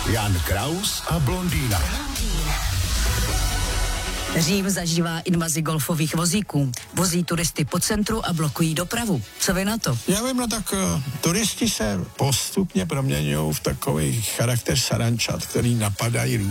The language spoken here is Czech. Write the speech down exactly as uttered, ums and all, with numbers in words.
Jan Kraus a blondýna. Řím zažívá invazi golfových vozíků. Vozí turisty po centru a blokují dopravu. Co vy na to? Já vím, no tak uh, turisti se postupně proměňují v takový charakter sarančat, který napadají